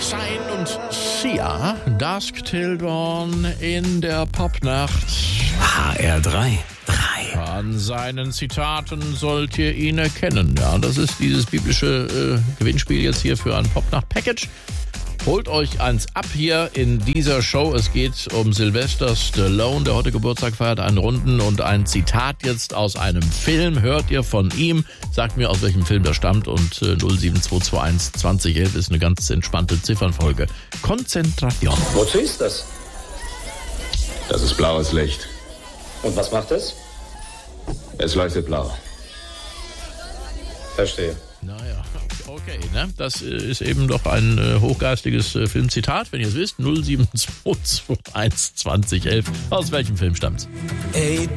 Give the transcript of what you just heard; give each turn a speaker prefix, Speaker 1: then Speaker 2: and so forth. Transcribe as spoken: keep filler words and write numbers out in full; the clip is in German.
Speaker 1: Sign und Sia, Dusk Till Dawn in der Popnacht.
Speaker 2: H R drei. drei.
Speaker 1: An seinen Zitaten sollt ihr ihn erkennen. Ja, das ist dieses biblische äh, Gewinnspiel jetzt hier für ein Popnacht-Package. Holt euch eins ab hier in dieser Show. Es geht um Sylvester Stallone, der heute Geburtstag feiert, einen Runden und ein Zitat jetzt aus einem Film. Hört ihr von ihm? Sagt mir, aus welchem Film das stammt. Und äh, null sieben zwei zwei eins zwanzig elf ist eine ganz entspannte Ziffernfolge. Konzentration.
Speaker 3: Wozu ist das?
Speaker 4: Das ist blaues Licht.
Speaker 3: Und was macht es?
Speaker 4: Es leuchtet blau.
Speaker 3: Verstehe.
Speaker 1: Naja, okay, ne? Das ist eben doch ein äh, hochgeistiges äh, Filmzitat, wenn ihr es wisst. null sieben zwei zwei eins zwanzig elf. Aus welchem Film stammt's?
Speaker 2: Ey,